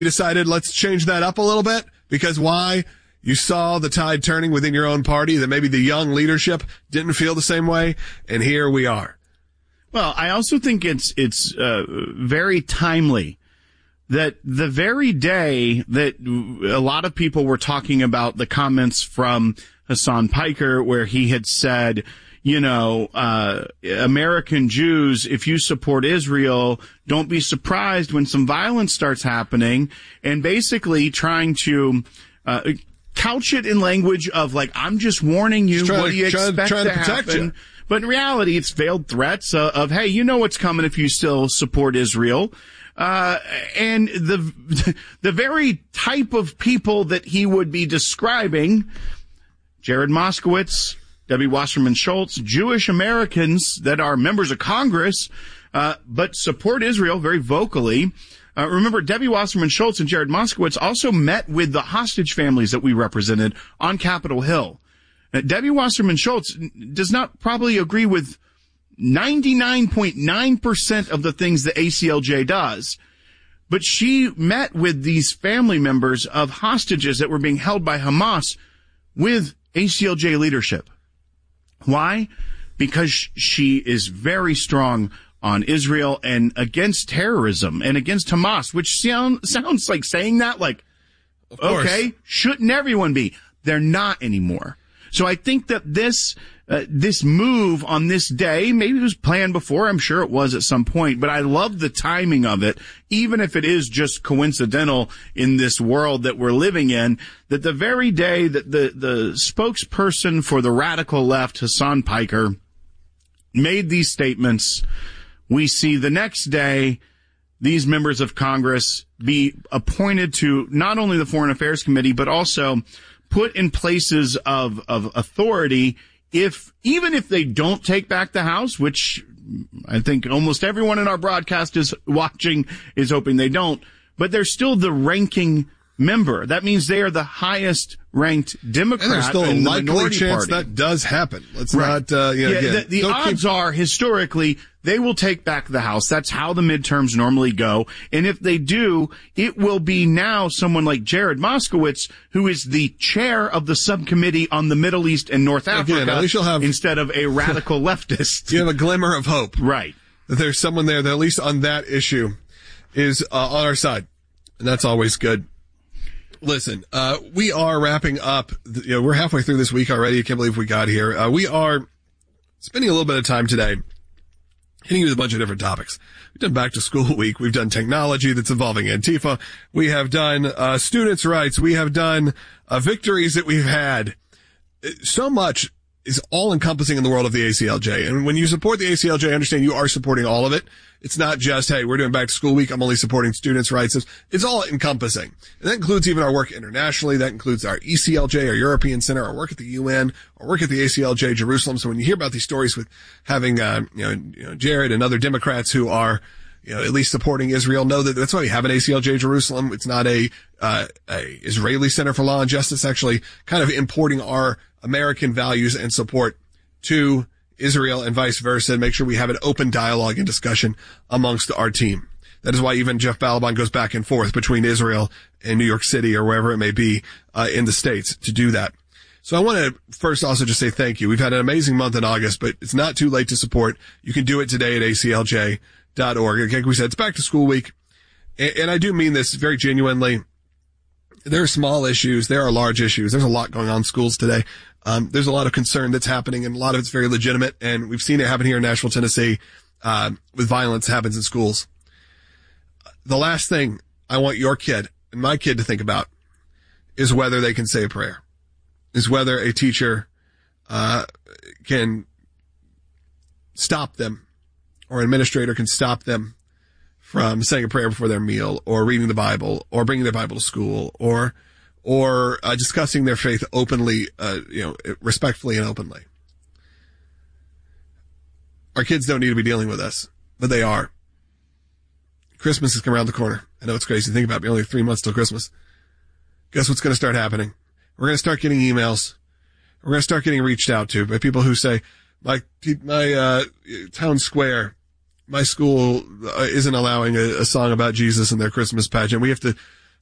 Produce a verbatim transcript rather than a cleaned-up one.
You decided let's change that up a little bit because why? You saw the tide turning within your own party, that maybe the young leadership didn't feel the same way, and here we are. Well, I also think it's it's uh, very timely that the very day that a lot of people were talking about the comments from Hassan Piker where he had said, you know, uh, American Jews, if you support Israel, don't be surprised when some violence starts happening, and basically trying to uh, couch it in language of like, I'm just warning you, trying, what do you trying, expect trying to, to protect happen? You. But in reality, it's veiled threats uh, of, hey, you know what's coming if you still support Israel. Uh, and the the very type of people that he would be describing, Jared Moskowitz, Debbie Wasserman Schultz, Jewish Americans that are members of Congress, uh, but support Israel very vocally. Uh, remember, Debbie Wasserman Schultz and Jared Moskowitz also met with the hostage families that we represented on Capitol Hill. Now, Debbie Wasserman Schultz does not probably agree with ninety-nine point nine percent of the things the A C L J does, but she met with these family members of hostages that were being held by Hamas with A C L J leadership. Why? Because she is very strong on Israel and against terrorism and against Hamas, which sound, sounds like saying that like, okay, shouldn't everyone be? They're not anymore. So I think that this uh, this move on this day, maybe it was planned before, I'm sure it was at some point, but I love the timing of it, even if it is just coincidental in this world that we're living in, that the very day that the, the spokesperson for the radical left, Hassan Piker, made these statements, we see the next day these members of Congress be appointed to not only the Foreign Affairs Committee, but also put in places of, of authority if, even if they don't take back the House, which I think almost everyone in our broadcast is watching is hoping they don't, but they're still the ranking member. That means they are the highest ranked Democrat. And there's still a in the likely minority chance party. that does happen. Let's right. not, uh, you know, yeah, again, the, the odds keep... are historically they will take back the House. That's how the midterms normally go. And if they do, it will be now someone like Jared Moskowitz, who is the chair of the subcommittee on the Middle East and North Africa, again, at least you'll have... instead of a radical leftist. You have a glimmer of hope. Right. That there's someone there that at least on that issue is uh, on our side. And that's always good. Listen, uh, we are wrapping up. The, you know, we're halfway through this week already. I can't believe we got here. Uh, we are spending a little bit of time today hitting you with a bunch of different topics. We've done back to school week. We've done technology that's involving Antifa. We have done, uh, students' rights. We have done, uh, victories that we've had. So much is all encompassing in the world of the A C L J. And when you support the A C L J, I understand you are supporting all of it. It's not just, hey, we're doing back to school week, I'm only supporting students' rights. It's, it's all encompassing. And that includes even our work internationally. That includes our E C L J, our European Center, our work at the U N, our work at the A C L J Jerusalem. So when you hear about these stories with having, uh, you know, you know, Jared and other Democrats who are, you know, at least supporting Israel, know that that's why we have an A C L J Jerusalem. It's not a, uh, a Israeli Center for Law and Justice, actually kind of importing our American values and support to Israel and vice versa, and make sure we have an open dialogue and discussion amongst our team. That is why even Jeff Balaban goes back and forth between Israel and New York City or wherever it may be, uh, in the States to do that. So I want to first also just say thank you. We've had an amazing month in August, but it's not too late to support. You can do it today at A C L J dot org. Like we said, it's back to school week. And, and I do mean this very genuinely. There are small issues. There are large issues. There's a lot going on in schools today. Um, there's a lot of concern that's happening, and a lot of it's very legitimate. And we've seen it happen here in Nashville, Tennessee, uh, with violence happens in schools. The last thing I want your kid and my kid to think about is whether they can say a prayer, is whether a teacher, uh, can stop them or an administrator can stop them from saying a prayer before their meal or reading the Bible or bringing their Bible to school or or uh, discussing their faith openly, uh, you know, respectfully and openly. Our kids don't need to be dealing with us, but they are. Christmas is coming around the corner. I know it's crazy to think about, but only three months till Christmas. Guess what's going to start happening? We're going to start getting emails. We're going to start getting reached out to by people who say, my, my, uh, town square, my school uh, isn't allowing a, a song about Jesus in their Christmas pageant. We have to